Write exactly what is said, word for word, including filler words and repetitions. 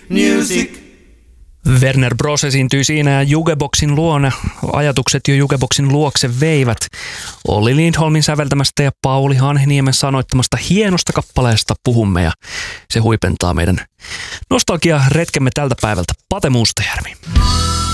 Music. Werner Bros esiintyi siinä ja Jukeboxin luona. Ajatukset jo Jukeboxin luokse veivät. Olli Lindholmin säveltämästä ja Pauli Hanhiniemen sanoittamasta hienosta kappaleesta puhumme ja se huipentaa meidän nostalgia-retkemme tältä päivältä. Pate Mustajärvi.